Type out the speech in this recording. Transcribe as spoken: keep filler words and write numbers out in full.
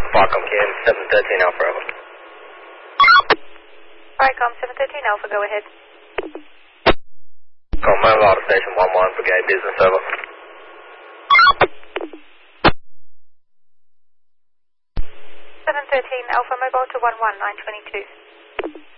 Falcom Kim, seven thirteen Alpha, over. Falcom, seven thirteen Alpha, go ahead. Call Mobile Auto Station one one, Brigade Business, over. seven thirteen Alpha, mobile to one one, nine twenty-two.